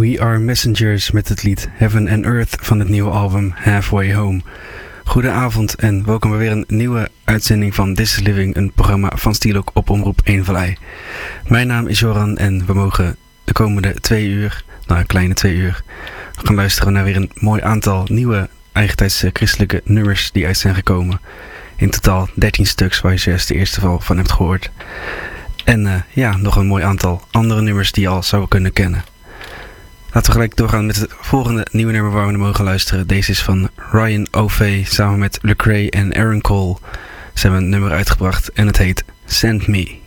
We Are Messengers met het lied Heaven and Earth van het nieuwe album Halfway Home. Goedenavond en welkom bij weer een nieuwe uitzending van This is Living, een programma van Stielok op Omroep Eemvallei. Mijn naam is Joran en we mogen de komende 2 uur, een kleine 2 uur, gaan luisteren naar weer een mooi aantal nieuwe eigentijdse christelijke nummers die uit zijn gekomen. In totaal 13 stuks waar je zojuist de eerste van hebt gehoord. En nog een mooi aantal andere nummers die je al zou kunnen kennen. Laten we gelijk doorgaan met het volgende nieuwe nummer waar we naar mogen luisteren. Deze is van Ryan Ovey samen met Lecrae en Aaron Cole. Ze hebben een nummer uitgebracht en het heet Send Me.